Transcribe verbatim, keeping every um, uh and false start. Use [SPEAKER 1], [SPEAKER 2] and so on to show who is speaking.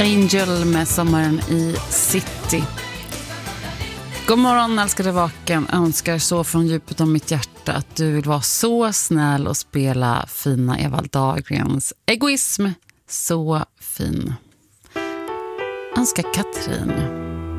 [SPEAKER 1] Angel med Sommaren i City. God morgon älskade vaken. Önskar så från djupet av mitt hjärta att du vill vara så snäll och spela fina Evald Dahlgrens Egoism så fin. Önskar Katrin.